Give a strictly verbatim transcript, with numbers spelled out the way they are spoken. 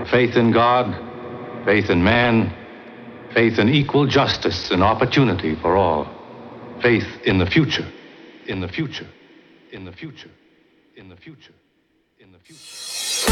faith in God, faith in man, faith in equal justice and opportunity for all, faith in the future, in the future, in the future, in the future, in the future.